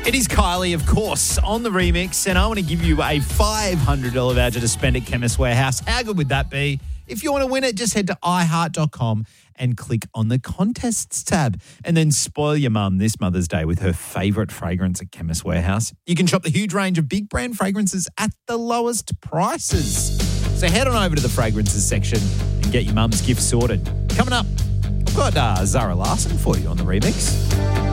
It is Kylie, of course, on the remix, and I want to give you a $500 voucher to spend at Chemist Warehouse. How good would that be? If you want to win it, just head to iHeart.com and click on the contests tab, and then spoil your mum this Mother's Day with her favourite fragrance at Chemist Warehouse. You can shop the huge range of big brand fragrances at the lowest prices. So head on over to the fragrances section and get your mum's gift sorted. Coming up, I've got Zara Larsson for you on the remix.